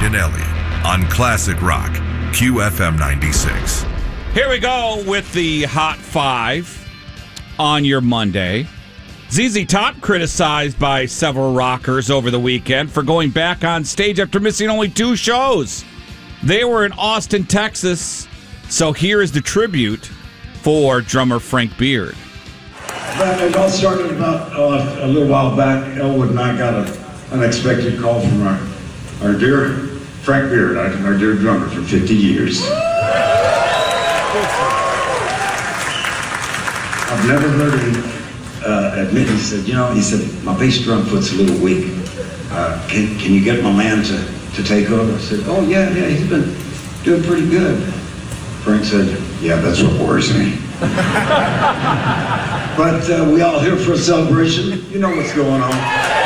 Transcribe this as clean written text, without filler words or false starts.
Iaconelli on Classic Rock, QFM 96. Here we go with the Hot 5 on your Monday. ZZ Top criticized by several rockers over the weekend for going back on stage after missing only 2 shows. They were in Austin, Texas, so here is the tribute for drummer Frank Beard. But it all started about a little while back. Elwood and I got an unexpected call from our dear Frank Beard, our dear drummer for 50 years. I've never heard him admit. He said, my bass drum foot's a little weak. Can you get my man to take over? I said, oh yeah, he's been doing pretty good. Frank said, yeah, that's what worries me. But we all here for a celebration. You know what's going on.